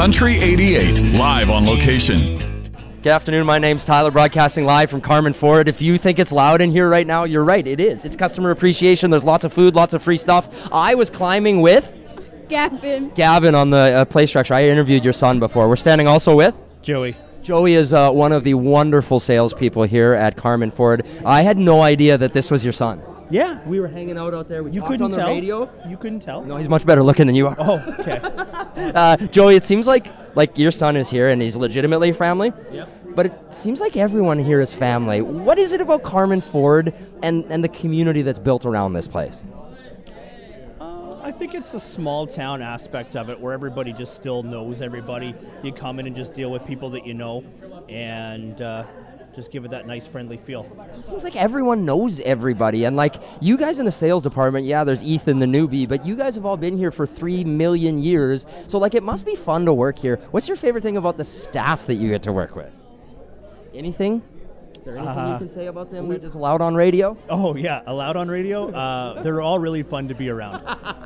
Country 88, live on location. Good afternoon. My name's Tyler, broadcasting live from Carmen Ford. If you think it's loud in here right now, you're right. It is. It's customer appreciation. There's lots of food, lots of free stuff. I was climbing with Gavin on the play structure. I interviewed your son before. We're standing also with Joey. Joey is one of the wonderful salespeople here at Carmen Ford. I had no idea that this was your son. Yeah. We were hanging out there. We You talked couldn't on the tell? radio. You couldn't tell? No, he's much better looking than you are. Oh, okay. Joey, it seems like your son is here and he's legitimately family. Yep. But it seems like everyone here is family. What is it about Carmen Ford and the community that's built around this place? I think it's a small town aspect of it where everybody just still knows everybody. You come in and just deal with people that you know and just give it that nice friendly feel. It seems like everyone knows everybody. And like you guys in the sales department, yeah, there's Ethan the newbie, but you guys have all been here for 3 million years. So like it must be fun to work here. What's your favorite thing about the staff that you get to work with? Anything? Is there anything you can say about them that is allowed on radio? Oh, yeah, allowed on radio? They're all really fun to be around.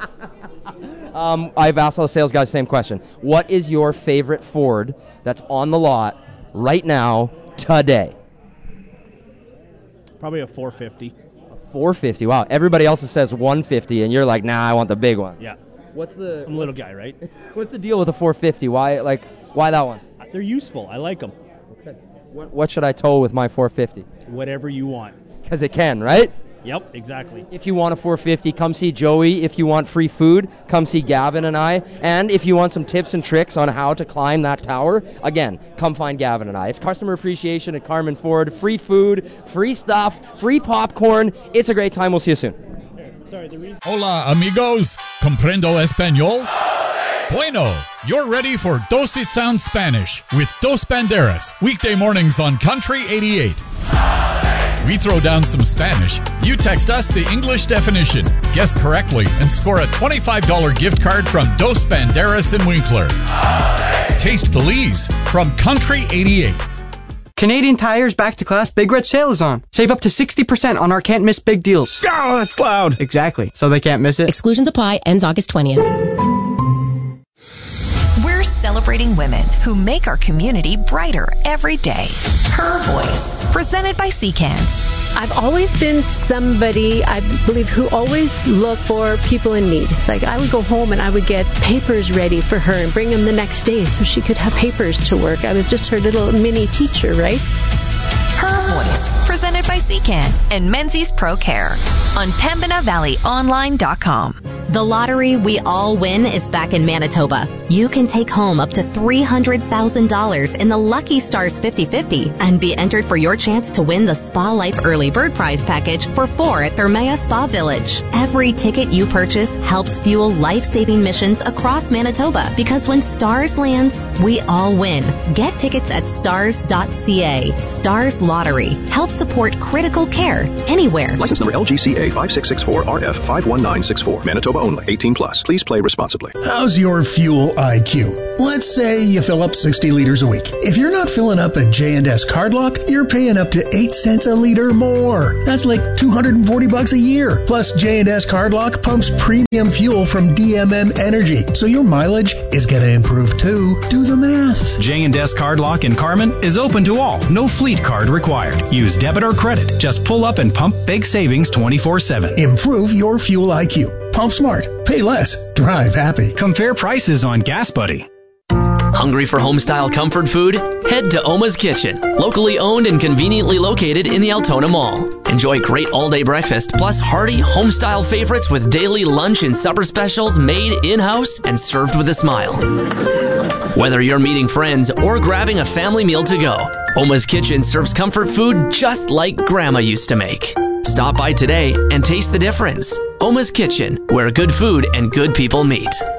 I've asked all the sales guys the same question. What is your favorite Ford that's on the lot right now, today? Probably a 450. 450, wow. Everybody else says 150, and you're like, nah, I want the big one. Yeah. I'm a little guy, right? What's the deal with the 450? Why that one? They're useful. I like them. Okay. What should I tow with my 450? Whatever you want. Because it can, right? Yep, exactly. If you want a 450, come see Joey. If you want free food, come see Gavin and I. And if you want some tips and tricks on how to climb that tower, again, come find Gavin and I. It's customer appreciation at Carmen Ford. Free food, free stuff, free popcorn. It's a great time. We'll see you soon. Hola, amigos. Comprendo español? Bueno, you're ready for Dos It Sounds Spanish with Dos Banderas, weekday mornings on Country 88. We throw down some Spanish. You text us the English definition, guess correctly, and score a $25 gift card from Dos Banderas in Winkler. Taste Belize from Country 88. Canadian Tire's Back to Class Big Red Sale is on. Save up to 60% on our can't miss big deals. Oh, that's loud. Exactly. So they can't miss it. Exclusions apply. Ends August 20th. We're celebrating women who make our community brighter every day. Her Voice, presented by CCAN. I've always been somebody, I believe, who always looked for people in need. It's like I would go home and I would get papers ready for her and bring them the next day so she could have papers to work. I was just her little mini teacher, right? Her Voice, presented by CCAN and Menzies Pro Care on PembinaValleyOnline.com. The lottery we all win is back in Manitoba. You can take home up to $300,000 in the Lucky Stars 50/50 and be entered for your chance to win the Spa Life Early Bird Prize package for 4 at Thermea Spa Village. Every ticket you purchase helps fuel life-saving missions across Manitoba because when Stars lands, we all win. Get tickets at stars.ca. Stars Lottery. Help support critical care anywhere. License number LGCA 5664RF 51964. Manitoba only. 18 plus. Please play responsibly. How's your fuel IQ? Let's say you fill up 60 liters a week. If you're not filling up at J&S Cardlock, you're paying up to 8 cents a liter more. That's like $240 a year. Plus, J&S Cardlock pumps premium fuel from DMM Energy, so your mileage is going to improve too. Do the math. J&S Cardlock in Carmen is open to all. No fleet card required. Use debit or credit. Just pull up and pump big savings 24/7. Improve your fuel IQ. Pump smart. Pay less. Drive happy. Compare prices on Gas Buddy. Hungry for home-style comfort food? Head to Oma's Kitchen, locally owned and conveniently located in the Altona Mall. Enjoy great all-day breakfast, plus hearty home-style favorites with daily lunch and supper specials made in-house and served with a smile. Whether you're meeting friends or grabbing a family meal to go, Oma's Kitchen serves comfort food just like Grandma used to make. Stop by today and taste the difference. Oma's Kitchen, where good food and good people meet.